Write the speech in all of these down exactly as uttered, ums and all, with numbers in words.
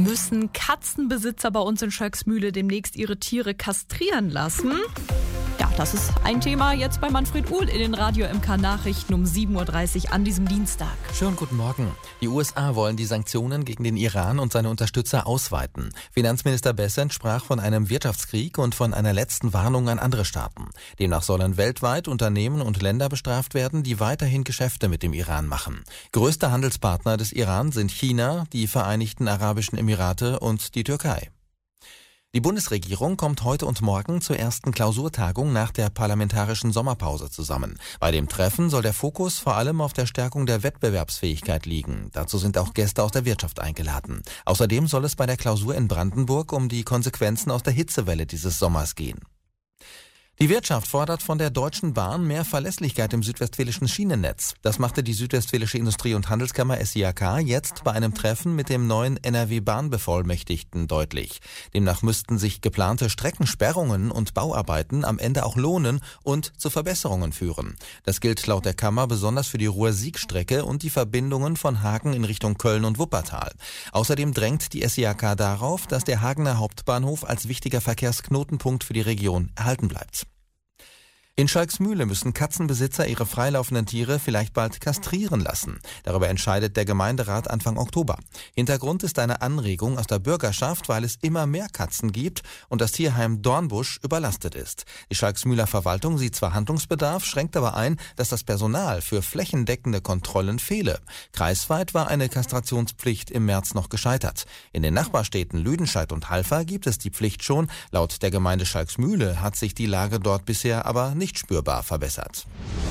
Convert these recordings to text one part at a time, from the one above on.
Müssen Katzenbesitzer bei uns in Schalksmühle demnächst ihre Tiere kastrieren lassen? Ja, das ist ein Thema jetzt bei Manfred Uhl in den Radio M K Nachrichten um sieben Uhr dreißig an diesem Dienstag. Schönen guten Morgen. Die U S A wollen die Sanktionen gegen den Iran und seine Unterstützer ausweiten. Finanzminister Bessent sprach von einem Wirtschaftskrieg und von einer letzten Warnung an andere Staaten. Demnach sollen weltweit Unternehmen und Länder bestraft werden, die weiterhin Geschäfte mit dem Iran machen. Größte Handelspartner des Iran sind China, die Vereinigten Arabischen Emirate und die Türkei. Die Bundesregierung kommt heute und morgen zur ersten Klausurtagung nach der parlamentarischen Sommerpause zusammen. Bei dem Treffen soll der Fokus vor allem auf der Stärkung der Wettbewerbsfähigkeit liegen. Dazu sind auch Gäste aus der Wirtschaft eingeladen. Außerdem soll es bei der Klausur in Brandenburg um die Konsequenzen aus der Hitzewelle dieses Sommers gehen. Die Wirtschaft fordert von der Deutschen Bahn mehr Verlässlichkeit im südwestfälischen Schienennetz. Das machte die Südwestfälische Industrie- und Handelskammer S I A K jetzt bei einem Treffen mit dem neuen N R W-Bahnbevollmächtigten deutlich. Demnach müssten sich geplante Streckensperrungen und Bauarbeiten am Ende auch lohnen und zu Verbesserungen führen. Das gilt laut der Kammer besonders für die Ruhr-Sieg-Strecke und die Verbindungen von Hagen in Richtung Köln und Wuppertal. Außerdem drängt die S I A K darauf, dass der Hagener Hauptbahnhof als wichtiger Verkehrsknotenpunkt für die Region erhalten bleibt. In Schalksmühle müssen Katzenbesitzer ihre freilaufenden Tiere vielleicht bald kastrieren lassen. Darüber entscheidet der Gemeinderat Anfang Oktober. Hintergrund ist eine Anregung aus der Bürgerschaft, weil es immer mehr Katzen gibt und das Tierheim Dornbusch überlastet ist. Die Schalksmühler Verwaltung sieht zwar Handlungsbedarf, schränkt aber ein, dass das Personal für flächendeckende Kontrollen fehle. Kreisweit war eine Kastrationspflicht im März noch gescheitert. In den Nachbarstädten Lüdenscheid und Halver gibt es die Pflicht schon. Laut der Gemeinde Schalksmühle hat sich die Lage dort bisher aber nicht spürbar verbessert.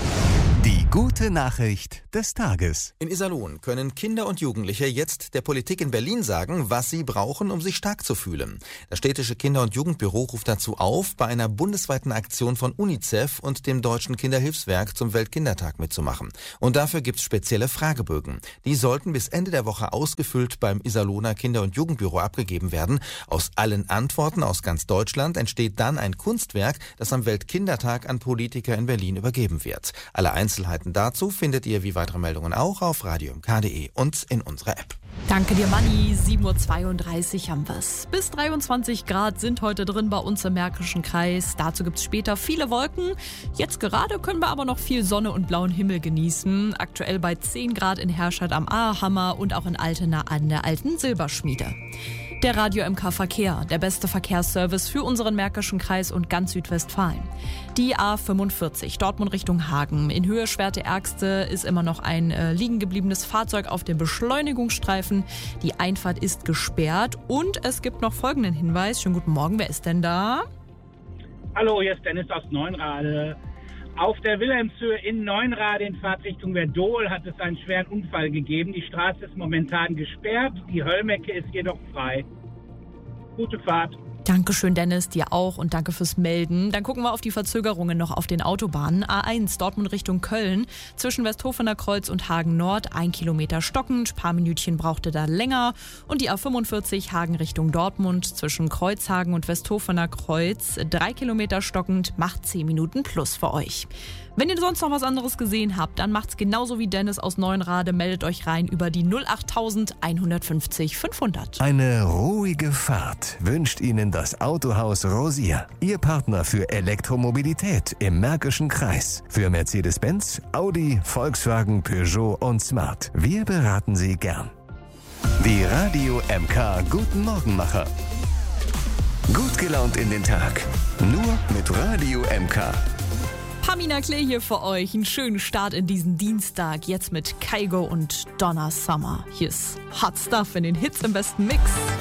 Die gute Nachricht des Tages. In Iserlohn können Kinder und Jugendliche jetzt der Politik in Berlin sagen, was sie brauchen, um sich stark zu fühlen. Das städtische Kinder- und Jugendbüro ruft dazu auf, bei einer bundesweiten Aktion von UNICEF und dem Deutschen Kinderhilfswerk zum Weltkindertag mitzumachen. Und dafür gibt's spezielle Fragebögen. Die sollten bis Ende der Woche ausgefüllt beim Iserlohner Kinder- und Jugendbüro abgegeben werden. Aus allen Antworten aus ganz Deutschland entsteht dann ein Kunstwerk, das am Weltkindertag an Politiker in Berlin übergeben wird. Alle Einzelheiten dazu findet ihr wie weitere Meldungen auch auf radio m k punkt d e und in unserer App. Danke dir, Manni. sieben Uhr zweiunddreißig haben wir's. Bis dreiundzwanzig Grad sind heute drin bei uns im Märkischen Kreis. Dazu gibt's später viele Wolken. Jetzt gerade können wir aber noch viel Sonne und blauen Himmel genießen. Aktuell bei zehn Grad in Herscheid am Ahrhammer und auch in Altena an der alten Silberschmiede. Der Radio M K Verkehr, der beste Verkehrsservice für unseren Märkischen Kreis und ganz Südwestfalen. Die A fünfundvierzig, Dortmund Richtung Hagen. In Höhe Schwerte-Ärgste ist immer noch ein äh, liegen gebliebenes Fahrzeug auf dem Beschleunigungsstreifen. Die Einfahrt ist gesperrt und es gibt noch folgenden Hinweis. Schönen guten Morgen, wer ist denn da? Hallo, hier ist Dennis aus Neunrade. Auf der Wilhelmshöhe in Neunrade in Fahrtrichtung Werdohl hat es einen schweren Unfall gegeben. Die Straße ist momentan gesperrt, die Höllmecke ist jedoch frei. Gute Fahrt. Dankeschön, Dennis, dir auch und danke fürs Melden. Dann gucken wir auf die Verzögerungen noch auf den Autobahnen. A eins, Dortmund Richtung Köln, zwischen Westhofener Kreuz und Hagen Nord, ein Kilometer stockend, paar Minütchen brauchte da länger. Und die A fünfundvierzig, Hagen Richtung Dortmund, zwischen Kreuzhagen und Westhofener Kreuz, drei Kilometer stockend, macht zehn Minuten plus für euch. Wenn ihr sonst noch was anderes gesehen habt, dann macht's genauso wie Dennis aus Neunrade. Meldet euch rein über die null acht eins fünf null fünfhundert. Eine ruhige Fahrt wünscht Ihnen das Autohaus Rosier. Ihr Partner für Elektromobilität im Märkischen Kreis. Für Mercedes-Benz, Audi, Volkswagen, Peugeot und Smart. Wir beraten Sie gern. Die Radio M K Guten Morgenmacher. Gut gelaunt in den Tag. Nur mit Radio M K. Pamina Klee hier für euch. Einen schönen Start in diesen Dienstag. Jetzt mit Kygo und Donna Summer. Hier ist Hot Stuff in den Hits im besten Mix.